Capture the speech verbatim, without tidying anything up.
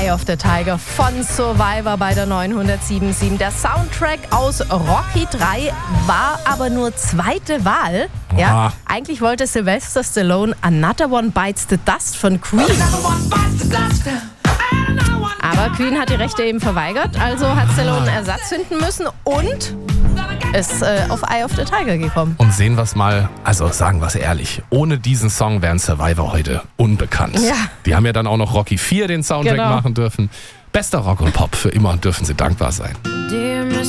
Eye of the Tiger von Survivor bei der neunhundertsiebenundsieben. Der Soundtrack aus Rocky drei war aber nur zweite Wahl. Ja, eigentlich wollte Sylvester Stallone Another One Bites the Dust von Queen. Aber Queen hat die Rechte eben verweigert, also hat Stallone einen Ersatz finden müssen und ist äh, auf Eye of the Tiger gekommen. Und sehen wir es mal, also sagen wir es ehrlich, ohne diesen Song wären Survivor heute unbekannt. Ja. Die haben ja dann auch noch Rocky vier den Soundtrack Genau. machen dürfen. Bester Rock und Pop, für immer dürfen sie dankbar sein.